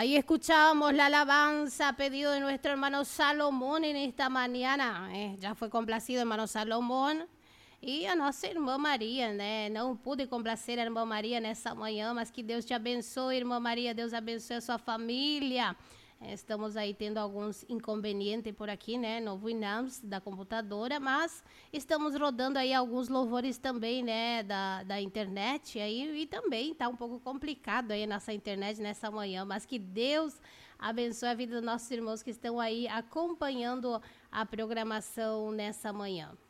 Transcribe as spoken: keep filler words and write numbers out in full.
Ahí escuchábamos la alabanza a pedido de nuestro hermano Salomón en esta mañana. Eh, já foi complacido, hermano Salomón. E a nossa irmã Maria, né? Não pude complacer a irmã Maria nessa manhã, mas que Deus te abençoe, irmã Maria. Deus abençoe a sua família. Estamos aí tendo alguns inconvenientes por aqui, né, no Winamps da computadora, mas estamos rodando aí alguns louvores também, né, da, da internet aí, e também tá um pouco complicado aí nossa internet nessa manhã, mas que Deus abençoe a vida dos nossos irmãos que estão aí acompanhando a programação nessa manhã.